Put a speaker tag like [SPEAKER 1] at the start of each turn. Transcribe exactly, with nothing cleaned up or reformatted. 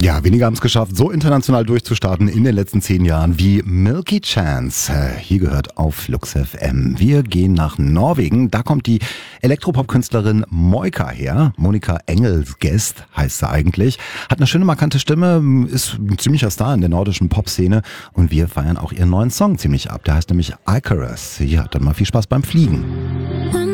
[SPEAKER 1] Ja, wenige haben es geschafft, so international durchzustarten in den letzten zehn Jahren wie Milky Chance. Äh, Hier gehört auf Flux F M. Wir gehen nach Norwegen. Da kommt die Elektropop-Künstlerin Moika her. Monika Engelsgest heißt sie eigentlich. Hat eine schöne, markante Stimme, ist ein ziemlicher Star in der nordischen Popszene. Und wir feiern auch ihren neuen Song ziemlich ab. Der heißt nämlich Icarus. Ja, dann mal viel Spaß beim Fliegen.